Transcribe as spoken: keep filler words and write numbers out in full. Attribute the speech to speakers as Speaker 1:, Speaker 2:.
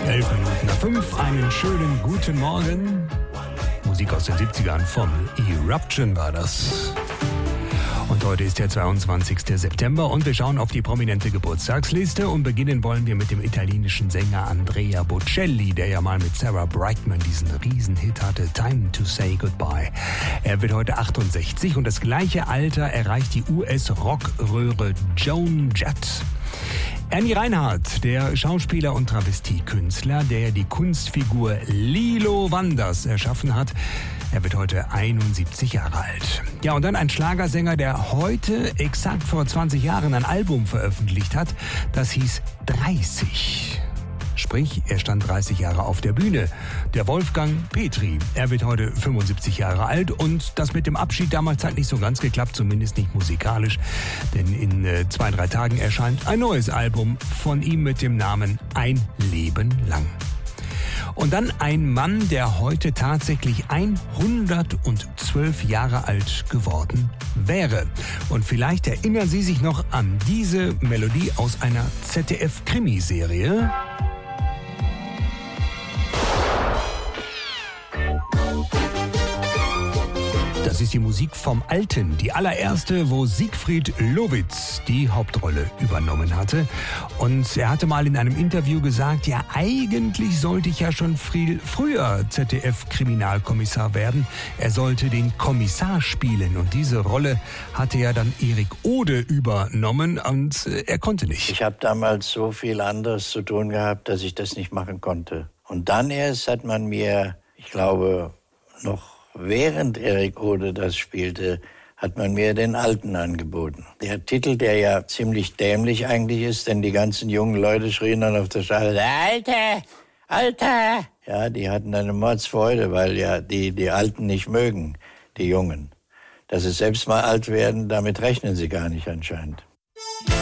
Speaker 1: Elf Minuten nach fünf, einen schönen guten Morgen. Musik aus den siebzigern von Eruption war das. Und heute ist der zweiundzwanzigster September und wir schauen auf die prominente Geburtstagsliste und beginnen wollen wir mit dem italienischen Sänger Andrea Bocelli, der ja mal mit Sarah Brightman diesen Riesenhit hatte, Time to Say Goodbye. Er wird heute achtundsechzig und das gleiche Alter erreicht die U S-Rockröhre Joan Jett. Ernie Reinhardt, der Schauspieler und Travestiekünstler, der die Kunstfigur Lilo Wanders erschaffen hat, er wird heute einundsiebzig Jahre alt. Ja, und dann ein Schlagersänger, der heute exakt vor zwanzig Jahren ein Album veröffentlicht hat, das hieß dreißig. Sprich, er stand dreißig Jahre auf der Bühne. Der Wolfgang Petri, er wird heute fünfundsiebzig Jahre alt und das mit dem Abschied damals hat nicht so ganz geklappt, zumindest nicht musikalisch. Denn in äh, zwei, drei Tagen erscheint ein neues Album von ihm mit dem Namen Ein Leben lang. Und dann ein Mann, der heute tatsächlich hundertzwölf Jahre alt geworden wäre. Und vielleicht erinnern Sie sich noch an diese Melodie aus einer Z D F-Krimiserie. Das ist die Musik vom Alten, die allererste, wo Siegfried Lowitz die Hauptrolle übernommen hatte. Und er hatte mal in einem Interview gesagt, ja, eigentlich sollte ich ja schon viel früher Z D F-Kriminalkommissar werden. Er sollte den Kommissar spielen und diese Rolle hatte ja dann Erik Ode übernommen und er konnte nicht.
Speaker 2: Ich habe damals so viel anderes zu tun gehabt, dass ich das nicht machen konnte. Und dann erst hat man mir, ich glaube, noch während Erik Ode das spielte, hat man mir den Alten angeboten. Der Titel, der ja ziemlich dämlich eigentlich ist, denn die ganzen jungen Leute schrien dann auf der Straße, Alter, Alter! Ja, die hatten eine Mordsfreude, weil ja die, die Alten nicht mögen, die Jungen. Dass sie selbst mal alt werden, damit rechnen sie gar nicht anscheinend.